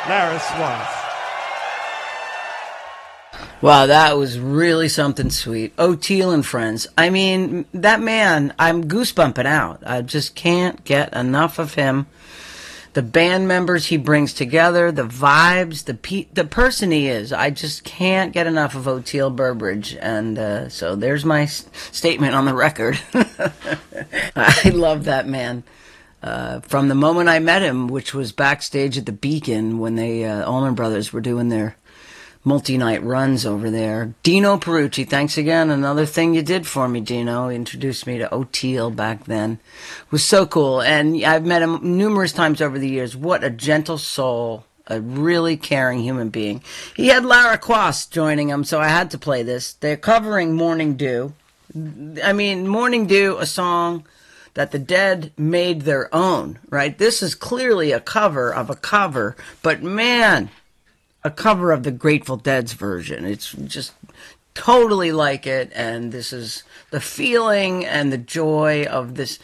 Lara Swas. Wow, that was really something sweet. O'Teal and Friends. I mean, that man, I'm goosebumping out. I just can't get enough of him. The band members he brings together, the vibes, the person he is. I just can't get enough of O'Teal Burbridge. And so there's my statement on the record. I love that man. From the moment I met him, which was backstage at the Beacon when they Allman Brothers were doing their multi-night runs over there. Dino Perucci, thanks again. Another thing you did for me, Dino. Introduced me to O'Teal back then. It was so cool. And I've met him numerous times over the years. What a gentle soul. A really caring human being. He had Lara Quast joining him, so I had to play this. They're covering Morning Dew. I mean, Morning Dew, a song that the Dead made their own, right? This is clearly a cover of a cover, but man, a cover of the Grateful Dead's version. It's just totally like it, and this is the feeling and the joy of this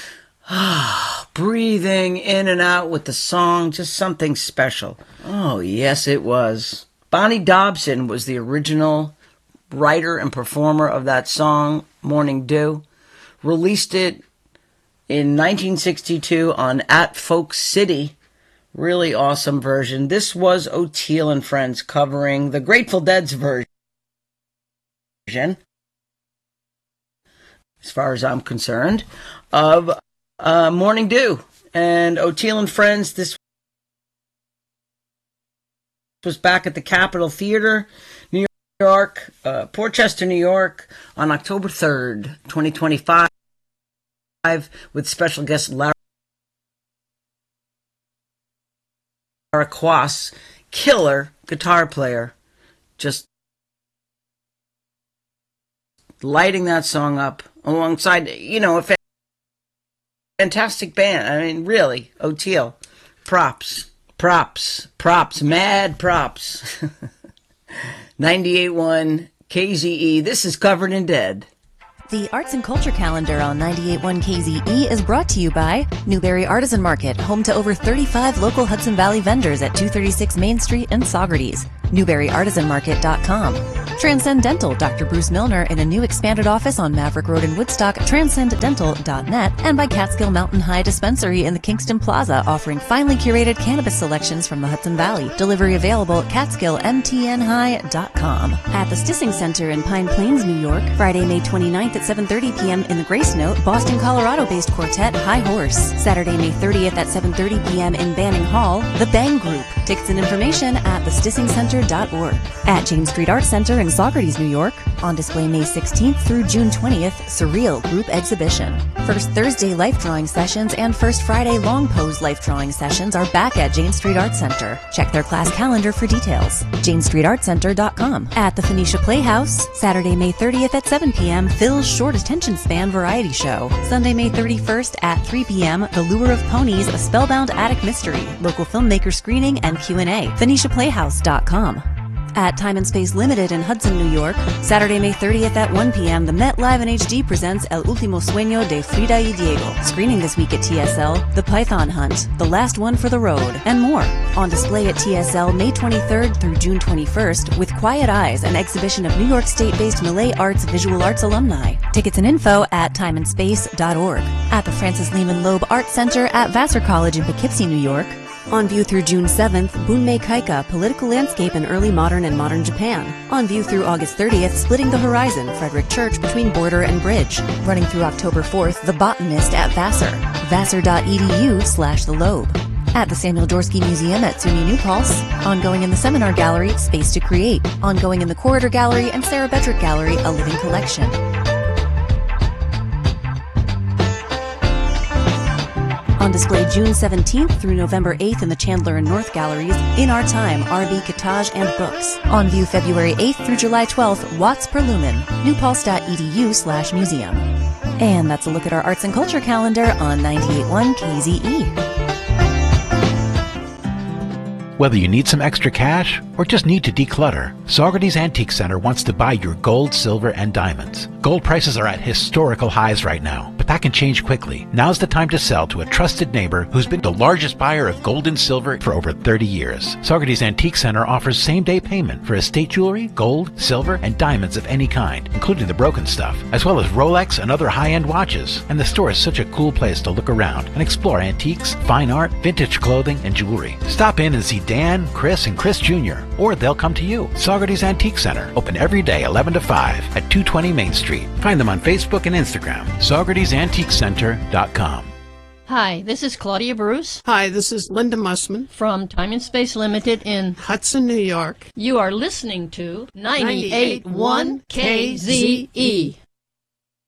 breathing in and out with the song, just something special. Oh, yes, it was. Bonnie Dobson was the original writer and performer of that song, Morning Dew. Released it in 1962 on At Folk City. Really awesome version. This was O'Teal and Friends covering the Grateful Dead's version. As far as I'm concerned, of Morning Dew. And O'Teal and Friends, this was back at the Capitol Theater, New York, Portchester, New York, on October 3rd, 2025, with special guest Lara Quast, killer guitar player, just lighting that song up alongside, a fantastic band. I mean, really, O'Teal, props, mad props. 98.1 KZE, this is Covered in Dead. The Arts and Culture Calendar on 98.1 KZE is brought to you by Newberry Artisan Market, home to over 35 local Hudson Valley vendors at 236 Main Street in Saugerties. NewberryArtisanMarket.com. Transcendental, Dr. Bruce Milner in a new expanded office on Maverick Road in Woodstock, transcendental.net, and by Catskill Mountain High Dispensary in the Kingston Plaza, offering finely curated cannabis selections from the Hudson Valley. Delivery available at CatskillMTNHigh.com. At the Stissing Center in Pine Plains, New York, Friday, May 29th at 7:30 p.m. in the Grace Note, Boston, Colorado-based quartet High Horse. Saturday, May 30th at 7:30 p.m. in Banning Hall, The Bang Group. Tickets and information at thestissingcenter.org. At James Street Arts Center in Saugerties, New York, on display May 16th through June 20th, Surreal Group Exhibition. First Thursday life drawing sessions and First Friday long pose life drawing sessions are back at James Street Arts Center. Check their class calendar for details. JaneStreetArtCenter.com. At the Phoenicia Playhouse, Saturday, May 30th at 7 p.m., Phil's Short Attention Span Variety Show. Sunday, May 31st at 3 p.m., The Lure of Ponies, a Spellbound Attic Mystery. Local filmmaker screening and Q&A. PhoeniciaPlayhouse.com. At Time and Space Limited in Hudson, New York, Saturday, May 30th at 1 p.m., the Met Live in HD presents El Último Sueño de Frida y Diego. Screening this week at TSL, The Python Hunt, The Last One for the Road, and more. On display at TSL May 23rd through June 21st with Quiet Eyes, an exhibition of New York State-based Malay Arts Visual Arts alumni. Tickets and info at timeandspace.org. At the Francis Lehman Loeb Art Center at Vassar College in Poughkeepsie, New York, on view through June 7th, Bunmei Kaika, Political Landscape in Early Modern and Modern Japan. On view through August 30th, Splitting the Horizon, Frederick Church Between Border and Bridge. Running through October 4th, The Botanist at Vassar. Vassar.edu/The Loeb. At the Samuel Dorsky Museum at SUNY New Paltz. Ongoing in the Seminar Gallery, Space to Create. Ongoing in the Corridor Gallery and Sarah Bedrick Gallery, A Living Collection. On display June 17th through November 8th in the Chandler and North Galleries, In Our Time, RB, Cottage, and Books. On view February 8th through July 12th, Watts per Lumen, newpaltz.edu/museum. And that's a look at our arts and culture calendar on 98.1 KZE. Whether you need some extra cash or just need to declutter, Saugerties Antique Center wants to buy your gold, silver, and diamonds. Gold prices are at historical highs right now, but That can change quickly. Now's the time to sell to a trusted neighbor who's been the largest buyer of gold and silver for over 30 years. Saugerties Antique Center offers same-day payment for estate jewelry, gold, silver, and diamonds of any kind, including the broken stuff, as well as Rolex and other high-end watches. And the store is such a cool place to look around and explore antiques, fine art, vintage clothing, and jewelry. Stop in and see Dan, Chris, and Chris Jr., or they'll come to you. Saugerties Antique Center, open every day 11 to 5 at 220 Main Street. Find them on Facebook and Instagram. SaugertiesAntiqueCenter.com. Hi, this is Claudia Bruce. Hi, this is Linda Mussman from Time and Space Limited in Hudson, New York. You are listening to 98.1 KZE.